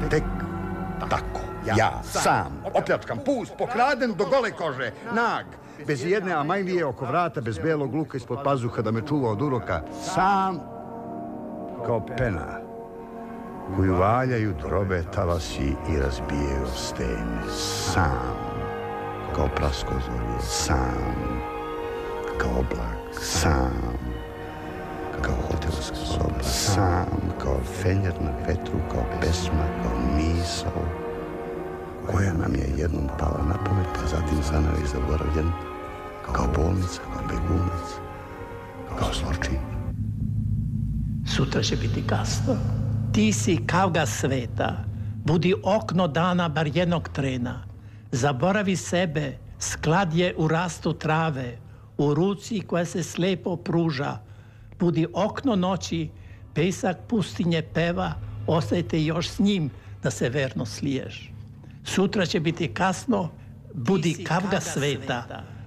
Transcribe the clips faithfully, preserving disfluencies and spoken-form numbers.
Tek tako, ja sam, opljačkam, pust, pokraden do gole kože, nag, bez jedne amajlije oko vrata, bez belog luka ispod pazuha da me čuva od uroka, sam kao pena koju valjaju drobe talasi i razbijaju stene, sam kao praskozorje, sam kao oblak, sam kao hotelska soba, sam kao fenjer na vetru, kao pesma, kao misao koja nam je jednom pala na pamet, pa zatim zanavi zaboravljen, kao bolnica, kao begunac, kao zločin. Sutra će biti kasno. Ti si kavga sveta. Budi okno dana bar jednog trena. Zaboravi sebe, sklad je u rastu trave, u ruci koja se slepo pruža. Budi okno noći, pesak pustinje peva, ostajte još s njim da se verno sliješ. Sutra će biti kasno, budi kavga sveta.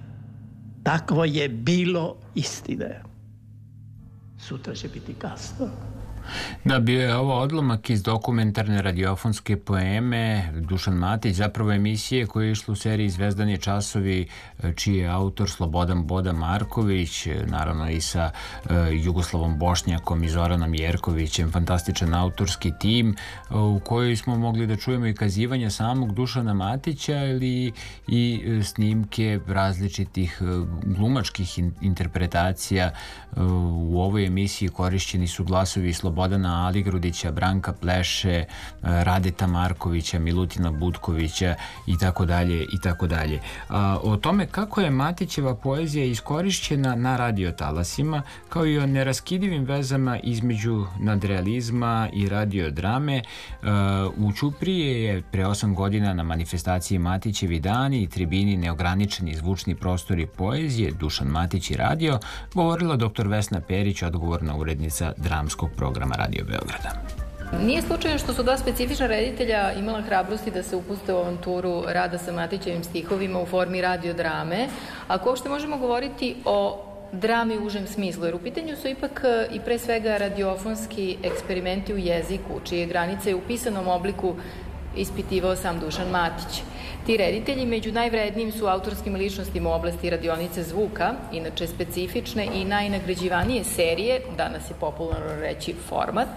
Takvo je bilo istine. Sutra će biti kasno. Da, bio je ovo odlomak iz dokumentarne radiofonske poeme Dušan Matić, zapravo emisije koja je išla u seriji Zvezdani časovi, čiji je autor Slobodan Boda Marković, naravno i sa uh, Jugoslavom Bošnjakom i Zoranom Jerkovićem, fantastičan autorski tim uh, u kojoj smo mogli da čujemo i kazivanja samog Dušana Matića ili i uh, snimke različitih uh, glumačkih in- interpretacija. Uh, u ovoj emisiji korišćeni su glasovi Slobodana Aligrudića, Branka Pleše, Radeta Markovića, Milutina Budkovića i tako dalje i tako dalje. O tome kako je Matićeva poezija iskorišćena na radiotalasima, kao i o neraskidivim vezama između nadrealizma i radiodrame, u Ćuprije je pre osam godina na manifestaciji Matićevi dani i tribini Neograničeni zvučni prostori poezije Dušan Matić i radio govorila doktor Vesna Perić, odgovorna urednica dramskog programa Radio Beograda. Nije slučajno što su dva specifična reditelja imala hrabrosti da se upuste u avanturu rada sa Matićevim stihovima u formi radiodrame, ako uopšte možemo govoriti o drami u užem smislu, jer u pitanju su ipak i pre svega radiofonski eksperimenti u jeziku, čije granice u pisanom obliku ispitivao sam Dušan Matić. Ti reditelji među najvrednijim su autorskim ličnostima u oblasti radionice zvuka, inače specifične i najnagrađivanije serije, danas je popularno reći format,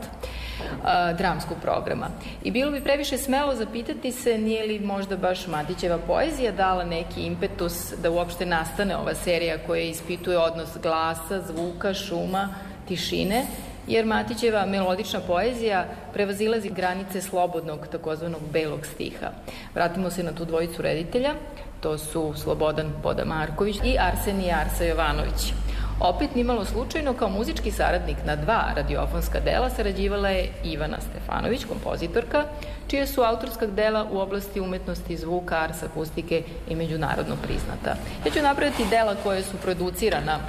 a, dramskog programa. I bilo bi previše smelo zapitati se nije li možda baš Matićeva poezija dala neki impetus da uopšte nastane ova serija koja ispituje odnos glasa, zvuka, šuma, tišine, jer Matićeva melodična poezija prevazilazi granice slobodnog, takozvanog belog stiha. Vratimo se na tu dvojicu reditelja, to su Slobodan Boda Marković i Arsenije Arsa Jovanović. Opet nimalo slučajno, kao muzički saradnik na dva radiofonska dela sarađivala je Ivana Stefanović, kompozitorka, čije su autorska dela u oblasti umetnosti zvuka, ars akustike i međunarodno priznata. Ja ću napraviti dela koje su producirana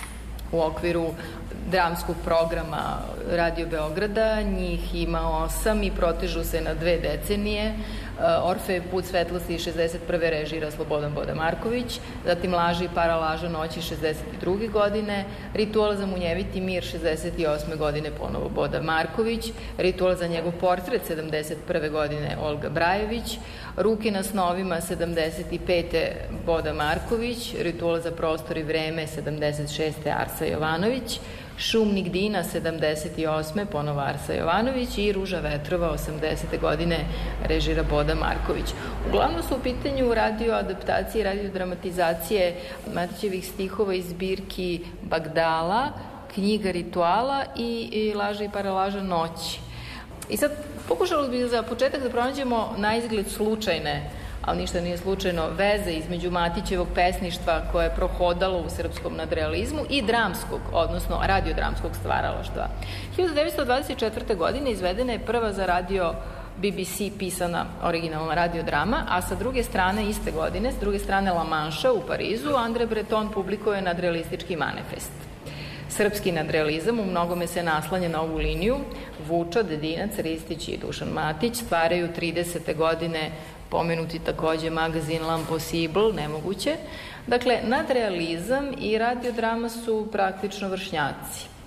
u okviru dramskog programa Radio Beograda, njih ima osam i protežu se na dve decenije. Orfej Put svetlosti šezdeset prve režira Slobodan Boda Marković, zatim Laža i paralaža noći šezdeset druge godine, Ritual za munjeviti mir šezdeset osme godine ponovo Boda Marković, Ritual za njegov portret sedamdeset prve godine Olga Brajević, Ruke na snovima sedamdeset pete Boda Marković, Ritual za prostor i vreme sedamdeset šeste Arsa Jovanović, Šum Nigdina sedamdeset osme ponovo Arsa Jovanović i Ruža vetrova osamdesete godine režira Boda Marković. Uglavnom su u pitanju radio adaptacije, radio dramatizacije Matićevih stihova iz zbirki Bagdala, knjiga Rituala i, i Laža i paralaža noći. I sad pokušalo bi za početak da pronađemo na izgled slučajne, ali ništa nije slučajno, veze između Matićevog pesništva koje je prohodalo u srpskom nadrealizmu i dramskog, odnosno radiodramskog stvaralaštva. hiljadu devetsto dvadeset četvrte. godine izvedena je prva za radio B B C pisana originalna radiodrama, a sa druge strane iste godine, s druge strane La Manša u Parizu, Andre Breton publikuje nadrealistički manifest. Srpski nadrealizam u mnogome se naslanja na ovu liniju. Vučo, Dedinac, Ristić i Dušan Matić stvaraju tridesete godine pomenuti takođe magazin L'Impossible, nemoguće. Dakle, nadrealizam i radiodrama su praktično vršnjaci.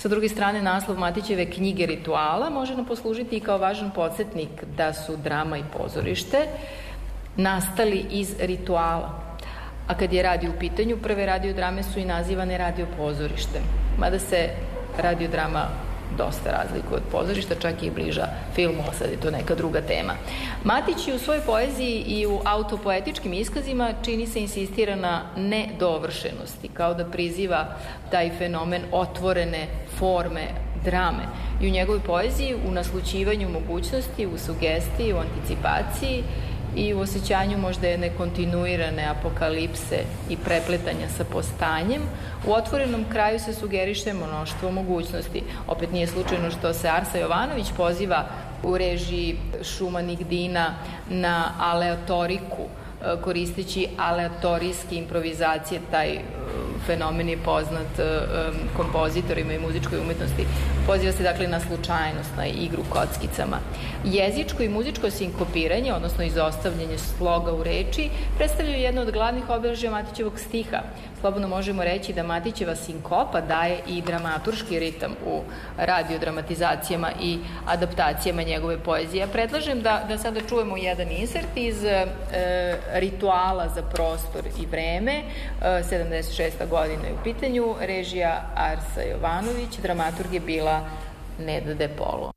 Sa druge strane, naslov Matićeve knjige Rituala može nam poslužiti i kao važan podsjetnik da su drama i pozorište nastali iz rituala. A kad je radio u pitanju, prve radiodrame su i nazivane radio pozorište. Mada se radiodrama dosta razlikuje od pozorišta, čak i bliža filmu, a sad je to neka druga tema. Matić u svojoj poeziji i u autopoetičkim iskazima čini se insistira na nedovršenosti, kao da priziva taj fenomen otvorene forme drame. I u njegovoj poeziji, u naslućivanju mogućnosti, u sugestiji, u anticipaciji i u osjećanju možda jedne kontinuirane apokalipse i prepletanja sa postanjem, u otvorenom kraju se sugeriše mnoštvo mogućnosti. Opet nije slučajno što se Arsa Jovanović poziva u režiji Šuma Nigdina na aleatoriku, koristeći aleatorijske improvizacije. Taj fenomen je poznat kompozitorima i muzičkoj umetnosti. Poziva se dakle na slučajnost, na igru kockicama. Jezičko i muzičko sinkopiranje, odnosno izostavljanje sloga u reči, predstavljaju jedno od glavnih obeležja Matićevog stiha. Slobodno možemo reći da Matićeva sinkopa daje i dramaturški ritam u radiodramatizacijama i adaptacijama njegove poezije. Ja predlažem da, da sada čujemo jedan insert iz e, Rituala za prostor i vreme, e, sedamdeset šesta godina je u pitanju, režija Arsa Jovanović, dramaturg je bila Neda De Polo.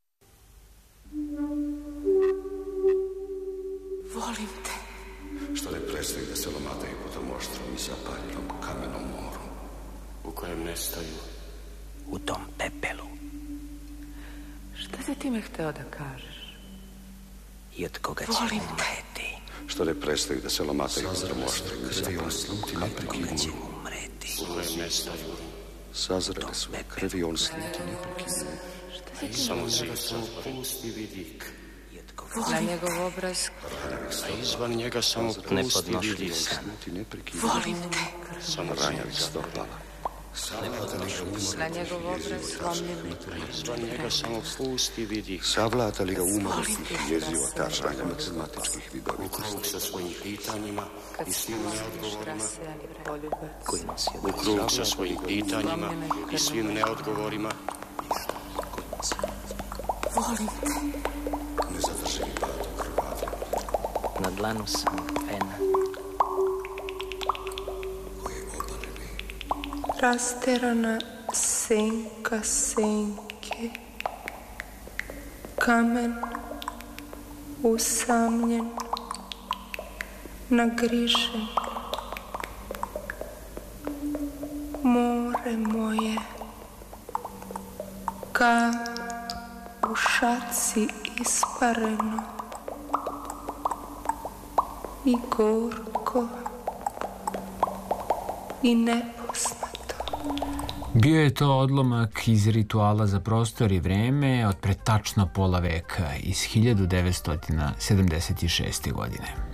Volim te. Što ne prestaju da se lomataju po tom oštrom i zapaljenom kamenom moru, u kojem nestaju u tom pepelu. Šta si ti me hteo da kažeš? I od koga će umreti? Što ne prestaju da se lomataju po tom oštrom i zapaljenom kamenom moru, u kojem nestaju. Sazrele su krvi on slike neprekidne. Samo si sam pusti vidik. Na njegov obraz, a izvan njega samo pusti vidik. volim te. Samo ranjavi stopala. Na njegov obraz, slomljeni. Izvan njega samo pusti vidik. Savlata li ga umrtih jeziva tačanja matematičkih vidovitosti. U krug sa svojim pitanjima i svim neodgovorima. U krug sa svojim pitanjima i svim neodgovorima. Volim te. Ne zadrži mi pad u krvavlju. Na dlanu sam pena. Koji je obalili. Rasterana senka senke. Kamen usamljen, nagrižen. More moje, ka u šaci ispareno i gorko i nepoznato. Bio je to odlomak iz Rituala za prostor i vreme od pre tačno pola veka iz hiljadu devetsto sedamdeset šeste. godine.